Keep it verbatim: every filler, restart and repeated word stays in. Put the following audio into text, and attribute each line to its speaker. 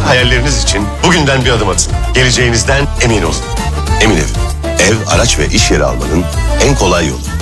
Speaker 1: hayalleriniz için bugünden bir adım atın. Geleceğinizden emin olun. Emin Ev. Ev, araç ve iş yeri almanın en kolay yolu.